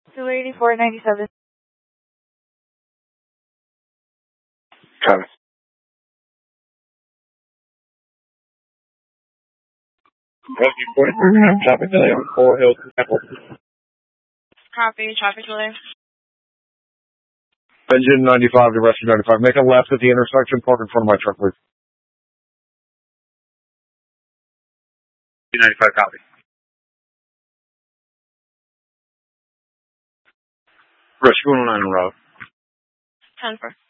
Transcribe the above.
284.97. Copy. Rescue 43, traffic delay on 4 Hills Temple. Copy, traffic delay. Engine 95 to rescue 95. Make a left at the intersection, park in front of my truck, please. 95, copy. Rescue 109 on route. 10-4.